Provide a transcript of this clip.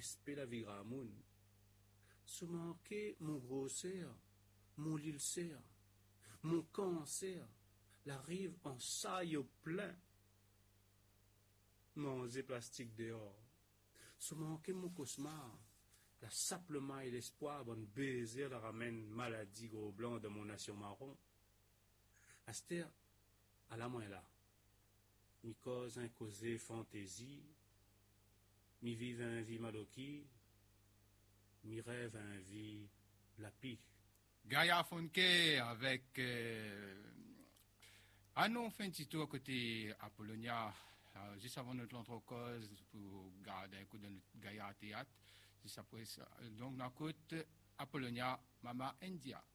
respect la vie gramoun. Se manquer mon grosseur, mon lilcer, mon cancer, la rive en saille au plein. Manger plastique dehors. Se manquer mon cauchemar, la saplement et l'espoir bon baiser la ramène maladie gros blanc de mon nation marron. Aster, à la moins là. Mi cause un causé fantaisie, mi vive un vie madoki, mi rêve un vie lapi. Gaïa Fonke avec Anon fait un petit tour côté Apollonia, juste avant notre entrecause pour garder un coup de notre Gaïa théâtre. Juste après ça. Donc, dans côté Apollonia, Mama India.